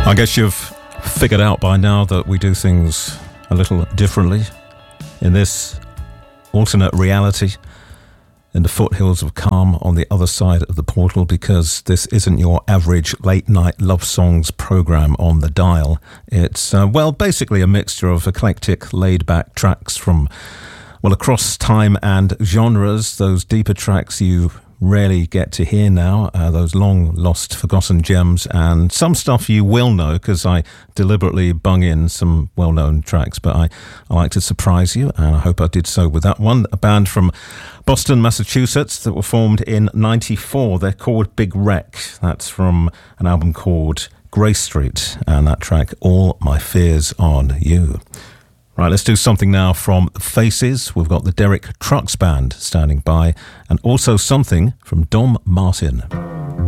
I guess you've figured out by now that we do things a little differently in this alternate reality in the foothills of calm on the other side of the portal, because this isn't your average late night love songs program on the dial. It's, basically a mixture of eclectic laid back tracks from, across time and genres, those deeper tracks you rarely get to hear now, those long lost forgotten gems, and some stuff you will know because I deliberately bung in some well-known tracks, but I like to surprise you, and I hope I did so with that one. A band from Boston, Massachusetts that were formed in 94. They're called Big Wreck. That's from an album called Grey Street, and that track, All My Fears on You. Right, let's do something now from Faces. We've got the Derek Trucks Band standing by, and also something from Dom Martin.